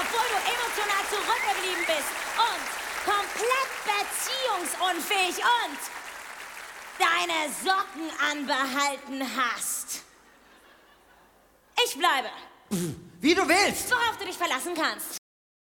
obwohl du emotional zurückgeblieben bist und komplett beziehungsunfähig und deine Socken anbehalten hast. Ich bleibe. Wie du willst. Worauf du dich verlassen kannst.